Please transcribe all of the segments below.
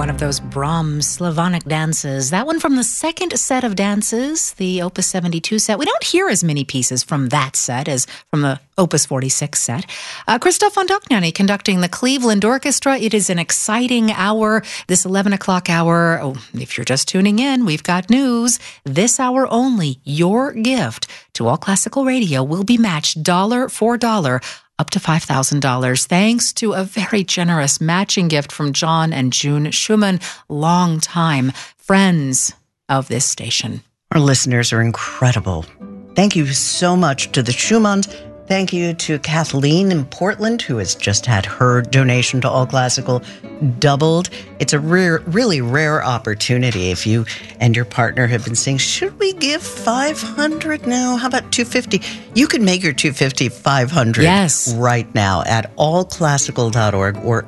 one of those Brahms Slavonic dances. That one from the second set of dances, the Opus 72 set. We don't hear as many pieces from that set as from the Opus 46 set. Christoph von Dohnanyi conducting the Cleveland Orchestra. It is an exciting hour, this 11 o'clock hour. Oh, if you're just tuning in, we've got news. This hour only, your gift to All Classical Radio will be matched dollar for dollar, up to $5,000, thanks to a very generous matching gift from John and June Schumann, longtime friends of this station. Our listeners are incredible. Thank you so much to the Schumanns. Thank you to Kathleen in Portland, who has just had her donation to All Classical doubled. It's a really rare opportunity. If you and your partner have been saying, should we give $500 now? How about $250? You can make your $250 $500 right now at allclassical.org or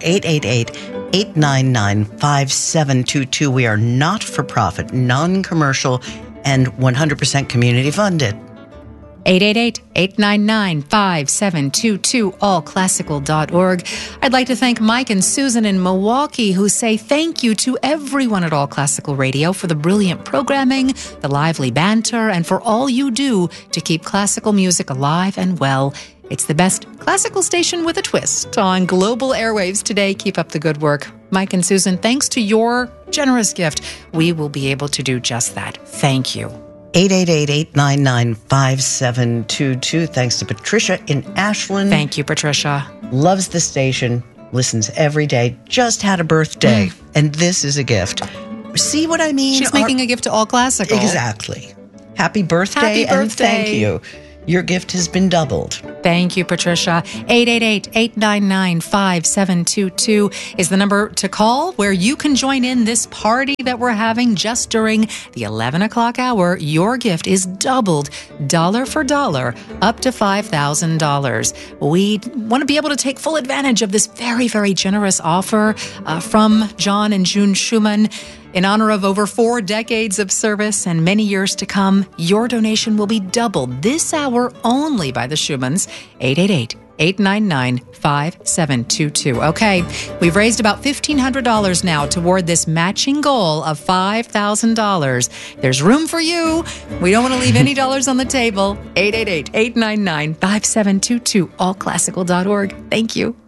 888-899-5722. We are not for profit, non-commercial, and 100% community funded. 888-899-5722, allclassical.org. I'd like to thank Mike and Susan in Milwaukee, who say thank you to everyone at All Classical Radio for the brilliant programming, the lively banter, and for all you do to keep classical music alive and well. It's the best classical station with a twist on global airwaves today. Keep up the good work. Mike and Susan, thanks to your generous gift, we will be able to do just that. Thank you. 888-899-5722. Thanks to Patricia in Ashland. Thank you, Patricia. Loves the station, listens every day, just had a birthday, and this is a gift. See what I mean? She's making a gift to All Classical. Exactly. Happy birthday, and thank you. Your gift has been doubled. Thank you, Patricia. 888-899-5722 is the number to call where you can join in this party that we're having just during the 11 o'clock hour. Your gift is doubled, dollar for dollar, up to $5,000. We want to be able to take full advantage of this very, very generous offer from John and June Schumann. In honor of over 4 decades of service and many years to come, your donation will be doubled this hour only by the Schumanns. 888-899-5722. Okay, we've raised about $1,500 now toward this matching goal of $5,000. There's room for you. We don't want to leave any dollars on the table. 888-899-5722, allclassical.org. Thank you.